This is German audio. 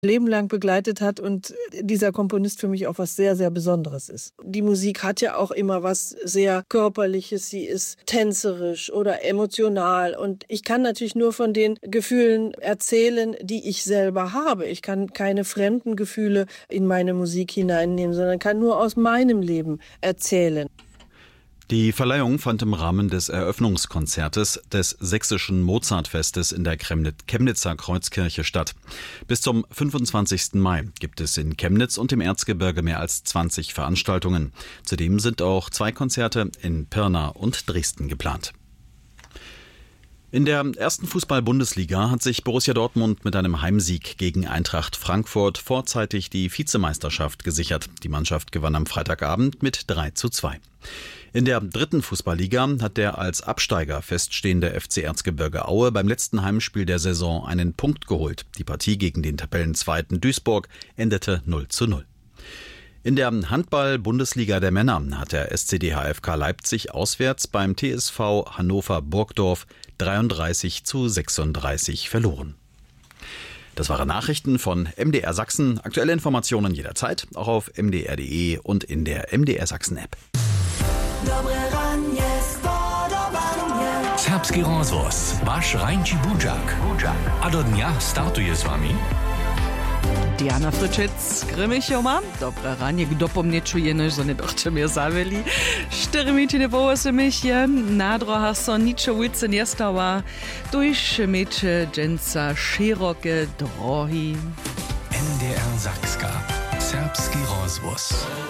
Leben lang begleitet hat und dieser Komponist für mich auch was sehr, sehr Besonderes ist. Die Musik hat ja auch immer was sehr Körperliches, sie ist tänzerisch oder emotional und ich kann natürlich nur von den Gefühlen erzählen, die ich selber habe. Ich kann keine fremden Gefühle in meine Musik hineinnehmen, sondern kann nur aus meinem Leben erzählen. Die Verleihung fand im Rahmen des Eröffnungskonzertes des Sächsischen Mozartfestes in der Chemnitzer Kreuzkirche statt. Bis zum 25. Mai gibt es in Chemnitz und im Erzgebirge mehr als 20 Veranstaltungen. Zudem sind auch 2 Konzerte in Pirna und Dresden geplant. In der ersten Fußball-Bundesliga hat sich Borussia Dortmund mit einem Heimsieg gegen Eintracht Frankfurt vorzeitig die Vizemeisterschaft gesichert. Die Mannschaft gewann am Freitagabend mit 3:2. In der dritten Fußballliga hat der als Absteiger feststehende FC Erzgebirge Aue beim letzten Heimspiel der Saison einen Punkt geholt. Die Partie gegen den Tabellenzweiten Duisburg endete 0:0. In der Handball-Bundesliga der Männer hat der SCD HFK Leipzig auswärts beim TSV Hannover Burgdorf 33:36 verloren. Das waren Nachrichten von MDR Sachsen. Aktuelle Informationen jederzeit, auch auf mdr.de und in der MDR Sachsen-App. Serbski rozvoz, vaš Rajnči Budžak. A do dňa startuje s vami Diana Fryczec, Grymichoma. Dobre ranie, kdo po mnie czuje, no, że nie dochte mnie zaweli. 4 minuty po 8, na droha so ničo ulice nie stała. Durch meče dżęca szerokie drogi. NDR Sakska. Serbski rozvoz.